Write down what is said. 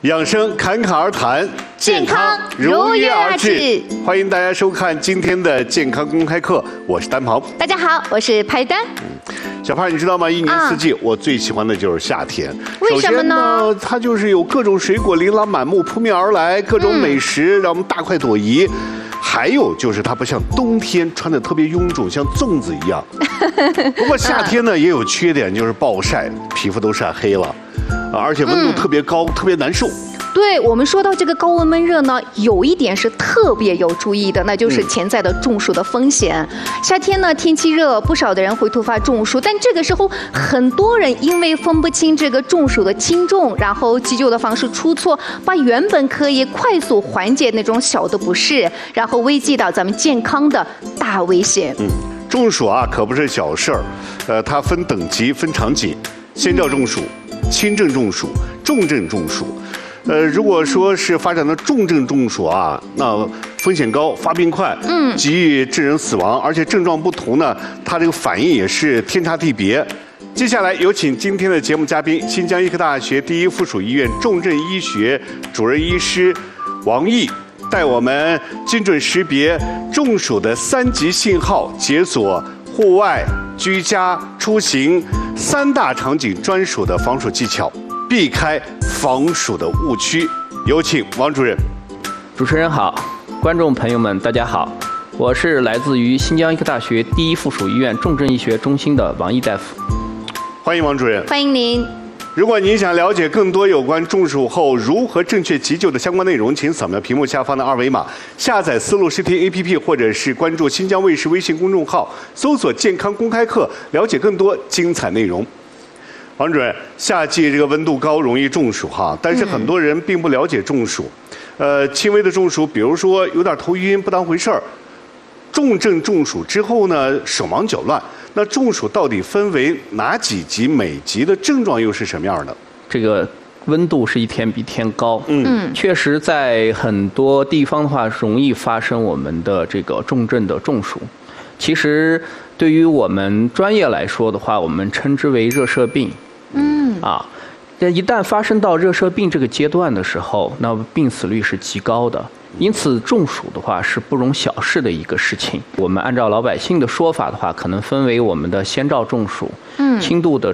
养生侃侃而谈， 健康如约而至。 欢迎大家收看今天的健康公开课，我是丹鹏。 大家好，我是派丹。 小胖，你知道吗？一年四季，我最喜欢的就是夏天。 为什么呢？ 首先呢，它就是有各种水果琳琅满目扑面而来，各种美食让我们大快朵颐。还有就是它不像冬天穿的特别臃肿，像粽子一样。不过夏天呢也有缺点，就是暴晒，皮肤都晒黑了，而且温度特别高，特别难受。 对，我们说到这个高温闷热呢，有一点是特别有注意的，那就是潜在的中暑的风险。夏天呢，天气热，不少的人会突发中暑，但这个时候很多人因为分不清这个中暑的轻重，然后急救的方式出错，把原本可以快速缓解那种小的不适，然后危及到咱们健康的大危险。 中暑啊，可不是小事儿，它分等级、分场景，先兆中暑、轻症中暑、重症中暑。如果说是发展的重症中暑啊，那风险高，发病快，极易致人死亡，而且症状不同呢，它这个反应也是天差地别。接下来有请今天的节目嘉宾，新疆医科大学第一附属医院重症医学主任医师王毅，带我们精准识别中暑的3级信号，解锁户外、居家、出行3大场景专属的防暑技巧，避开防暑的误区。有请王主任。 主持人好，观众朋友们大家好，我是来自于新疆医科大学第一附属医院重症医学中心的王毅大夫。 欢迎王主任。 欢迎您。 如果您想了解更多有关中暑后如何正确急救的相关内容，请扫描屏幕下方的2维码，下载丝路视听 APP， 或者是关注新疆卫视微信公众号，搜索健康公开课，了解更多精彩内容。王主任，夏季这个温度高，容易中暑哈，但是很多人并不了解中暑。轻微的中暑，比如说有点头晕，不当回事儿；重症中暑之后呢，手忙脚乱。那中暑到底分为哪几级？每级的症状又是什么样的？ 这个温度是一天比一天高，确实在很多地方的话，容易发生我们的这个重症的中暑。其实对于我们专业来说的话，我们称之为热射病。一旦发生到热射病这个阶段的时候，那病死率是极高的。因此，中暑的话是不容小视的一个事情。我们按照老百姓的说法的话，可能分为我们的先兆中暑、轻度的